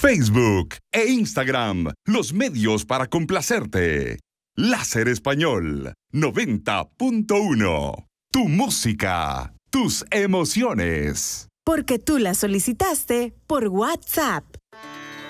Facebook e Instagram, los medios para complacerte. Láser Español 90.1. Tu música, tus emociones. Porque tú la solicitaste por WhatsApp.